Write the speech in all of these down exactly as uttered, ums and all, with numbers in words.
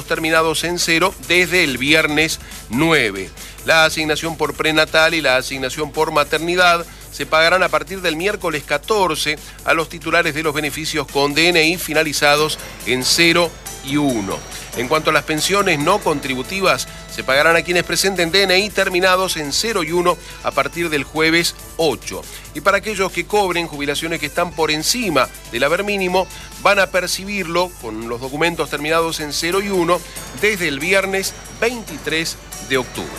terminados en cero desde el viernes nueve. La asignación por prenatal y la asignación por maternidad se pagarán a partir del miércoles catorce a los titulares de los beneficios con D N I finalizados en cero y uno. En cuanto a las pensiones no contributivas, se pagarán a quienes presenten D N I terminados en cero y uno a partir del jueves ocho. Y para aquellos que cobren jubilaciones que están por encima del haber mínimo, van a percibirlo con los documentos terminados en cero y uno desde el viernes veintitrés de octubre.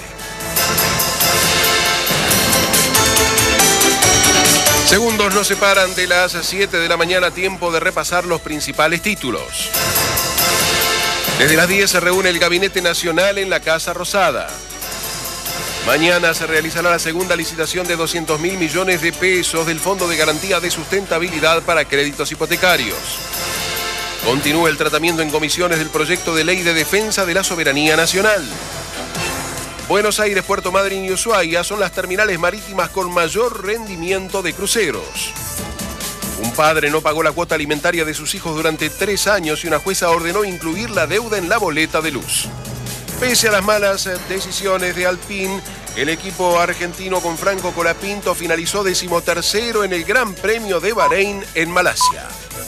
Segundos nos separan de las siete de la mañana, tiempo de repasar los principales títulos. Desde las diez se reúne el Gabinete Nacional en la Casa Rosada. Mañana se realizará la segunda licitación de doscientos mil millones de pesos del Fondo de Garantía de Sustentabilidad para Créditos Hipotecarios. Continúa el tratamiento en comisiones del proyecto de ley de defensa de la soberanía nacional. Buenos Aires, Puerto Madryn y Ushuaia son las terminales marítimas con mayor rendimiento de cruceros. Un padre no pagó la cuota alimentaria de sus hijos durante tres años y una jueza ordenó incluir la deuda en la boleta de luz. Pese a las malas decisiones de Alpine, el equipo argentino con Franco Colapinto finalizó decimotercero en el Gran Premio de Bahrein en Malasia.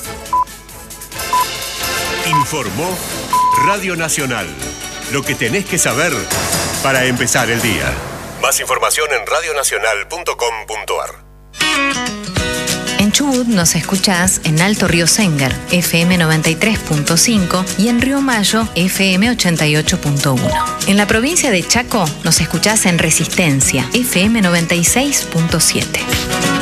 Informó Radio Nacional. Lo que tenés que saber para empezar el día. Más información en radio nacional punto com punto a r. En Chubut nos escuchás en Alto Río Sénger, F M noventa y tres punto cinco y en Río Mayo, F M ochenta y ocho punto uno. En la provincia de Chaco nos escuchás en Resistencia, F M noventa y seis punto siete.